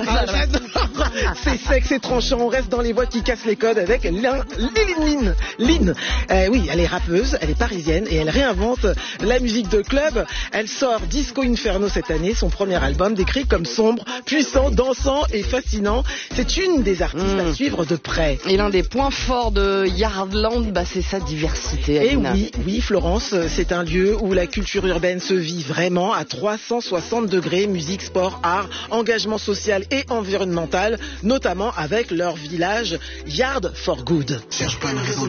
J'adore. C'est sexe et tranchant. On reste dans les voix qui cassent les codes avec Lynn. Oui, elle est rappeuse, elle est parisienne et elle réinvente la musique de club. Elle sort Disco Inferno cette année, son premier album décrit comme sombre, puissant, dansant et fascinant. C'est une des artistes à suivre de près. Et l'un des points forts de Yardland, c'est sa diversité. Et oui, Florence, c'est un lieu où la culture urbaine se vit vraiment à 360 degrés, musique, sport, art, engagement social et environnemental, notamment avec leur village Yard for Good. Cherche pas une raison